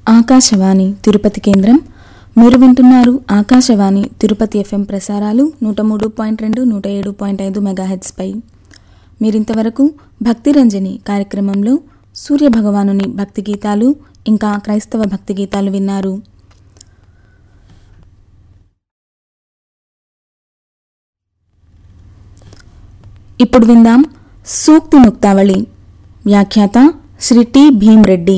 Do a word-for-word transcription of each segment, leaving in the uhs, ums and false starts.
ఆకాశవాణి తిరుపతి కేంద్రం. మీరు వింటున్నారు ఆకాశవాణి తిరుపతి ఎఫ్ఎం ప్రసారాలు నూట మూడు పాయింట్ రెండు నూట ఏడు పాయింట్ ఐదు మెగాహెట్స్పై. మీరింతవరకు భక్తిరంజని కార్యక్రమంలో సూర్యభగవానుని భక్తి గీతాలు ఇంకా క్రైస్తవ భక్తి గీతాలు విన్నారు. ఇప్పుడు విందాం సూక్తి ముక్తావళి. వ్యాఖ్యాత శ్రీ టి భీమ్రెడ్డి.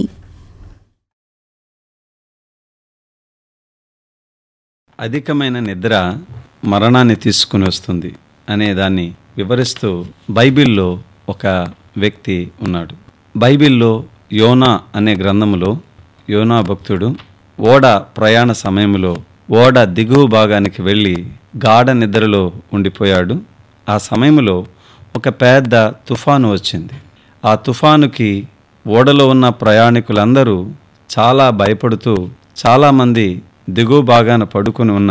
అధికమైన నిద్ర మరణాన్ని తీసుకుని వస్తుంది అనే దాన్ని వివరిస్తూ బైబిల్లో ఒక వ్యక్తి ఉన్నాడు. బైబిల్లో యోనా అనే గ్రంథములో యోనా భక్తుడు ఓడ ప్రయాణ సమయంలో ఓడ దిగువ భాగానికి వెళ్ళి గాఢ నిద్రలో ఉండిపోయాడు. ఆ సమయంలో ఒక పెద్ద తుఫాను వచ్చింది. ఆ తుఫానుకి ఓడలో ఉన్న ప్రయాణికులందరూ చాలా భయపడుతూ చాలామంది దిగువ భాగాన పడుకుని ఉన్న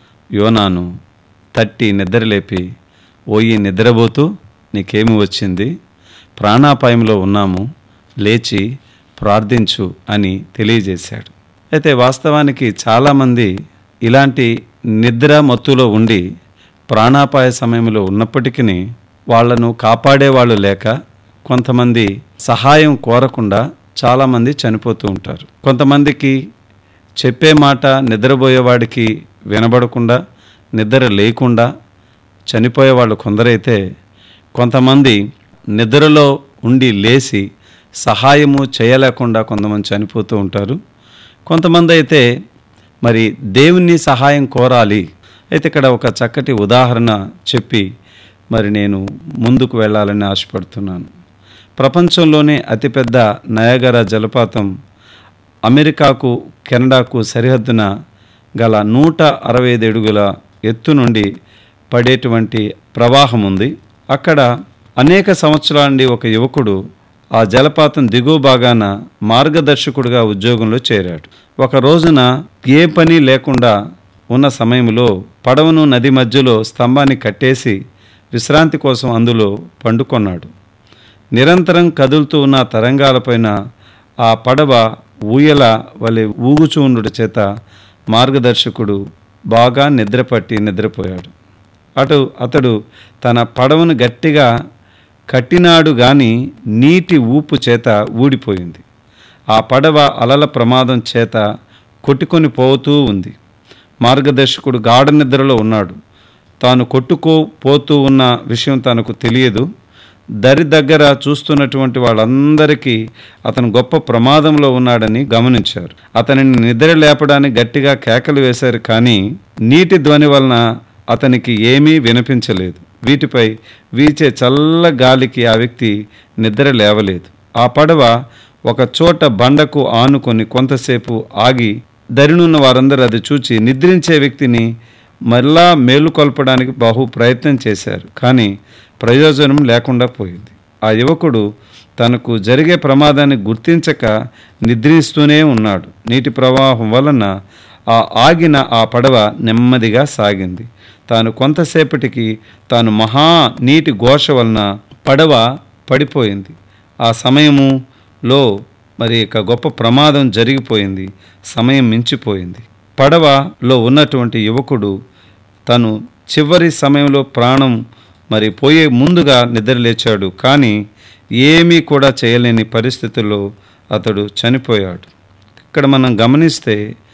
యోనాను తట్టి నిద్రలేపి, ఓయి నిద్రపోతూ నీకేమి వచ్చింది, ప్రాణాపాయంలో ఉన్నాము, లేచి ప్రార్థించు అని తెలియజేశాడు. అయితే వాస్తవానికి చాలామంది ఇలాంటి నిద్ర మత్తులో ఉండి ప్రాణాపాయ సమయంలో ఉన్నప్పటికీ వాళ్లను కాపాడేవాళ్ళు లేక కొంతమంది సహాయం కోరకుండా చాలామంది చనిపోతూ ఉంటారు. కొంతమందికి చెప్పే మాట నిద్రపోయేవాడికి వినబడకుండా నిద్ర లేకుండా చనిపోయేవాళ్ళు కొందరైతే, కొంతమంది నిద్రలో ఉండి లేచి సహాయము చేయలేకుండా కొంతమంది చనిపోతూ ఉంటారు. కొంతమంది అయితే మరి దేవుని సహాయం కోరాలి. అయితే ఇక్కడ ఒక చక్కటి ఉదాహరణ చెప్పి మరి నేను ముందుకు వెళ్ళాలని ఆశపడుతున్నాను. ప్రపంచంలోనే అతిపెద్ద నయాగరా జలపాతం అమెరికాకు కెనడాకు సరిహద్దున గల నూట అరవై ఐదు అడుగుల ఎత్తు నుండి పడేటువంటి ప్రవాహం ఉంది. అక్కడ అనేక సంవత్సరాల నుండి ఒక యువకుడు ఆ జలపాతం దిగువ భాగాన మార్గదర్శకుడిగా ఉద్యోగంలో చేరాడు. ఒక రోజున ఏ పని లేకుండా ఉన్న సమయంలో పడవను నది మధ్యలో స్తంభాన్ని కట్టేసి విశ్రాంతి కోసం అందులో పండుకొన్నాడు. నిరంతరం కదులుతూ ఉన్న తరంగాలపైన ఆ పడవ ఊయల వలె ఊగుచూ ఉండుట చేత మార్గదర్శకుడు బాగా నిద్రపట్టి నిద్రపోయాడు. అటు అతడు తన పడవను గట్టిగా కట్టినాడు గాని నీటి ఊపు చేత ఊడిపోయింది. ఆ పడవ అలల ప్రమాదం చేత కొట్టుకొని పోతూ ఉంది. మార్గదర్శకుడు గాఢ నిద్రలో ఉన్నాడు. తాను కొట్టుకోపోతూ ఉన్న విషయం తనకు తెలియదు. దరి దగ్గర చూస్తున్నటువంటి వాళ్ళందరికీ అతను గొప్ప ప్రమాదంలో ఉన్నాడని గమనించారు. అతనిని నిద్ర లేపడానికి గట్టిగా కేకలు వేశారు, కానీ నీటి ధ్వని వలన అతనికి ఏమీ వినిపించలేదు. వీటిపై వీచే చల్ల గాలికి ఆ వ్యక్తి నిద్ర లేవలేదు. ఆ పడవ ఒక చోట బండకు ఆనుకొని కొంతసేపు ఆగి దరినున్న వారందరూ అది చూచి నిద్రించే వ్యక్తిని మరలా మేలుకొల్పడానికి బహు ప్రయత్నం చేశారు, కానీ ప్రయోజనం లేకుండా పోయింది. ఆ యువకుడు తనకు జరిగే ప్రమాదాన్ని గుర్తించక నిద్రిస్తూనే ఉన్నాడు. నీటి ప్రవాహం వలన ఆ ఆగిన ఆ పడవ నెమ్మదిగా సాగింది. తాను కొంతసేపటికి తాను మహా నీటి ఘోష వలన పడవ పడిపోయింది. ఆ సమయములో మరి ఇక గొప్ప ప్రమాదం జరిగిపోయింది. సమయం మించిపోయింది. పడవలో ఉన్నటువంటి యువకుడు తను చివరి సమయంలో ప్రాణం మరి పోయే ముందుగా నిద్రలేచాడు, కానీ ఏమీ కూడా చేయలేని పరిస్థితుల్లో అతడు చనిపోయాడు. ఇక్కడ మనం గమనిస్తే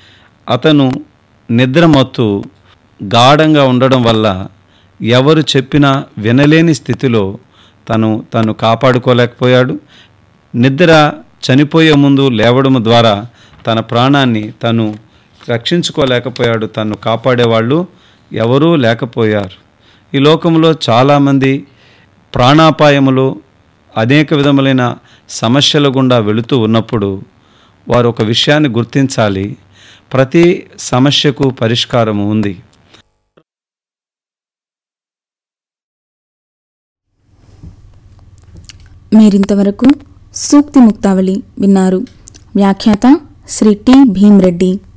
అతను నిద్రమత్తు గాఢంగా ఉండడం వల్ల ఎవరు చెప్పినా వినలేని స్థితిలో తను తను కాపాడుకోలేకపోయాడు. నిద్ర చనిపోయే ముందు లేవడం ద్వారా తన ప్రాణాన్ని తను రక్షించుకోలేకపోయాడు. తను కాపాడేవాళ్ళు ఎవరూ లేకపోయారు. ఈ లోకంలో చాలామంది ప్రాణాపాయములో అనేక విధములైన సమస్యల గుండా వెళుతూ ఉన్నప్పుడు వారు ఒక విషయాన్ని గుర్తించాలి, ప్రతి సమస్యకు పరిష్కారం ఉంది. మీరింతవరకు సూక్తి ముక్తావళి విన్నారు. వ్యాఖ్యాత శ్రీ టి భీమ్రెడ్డి.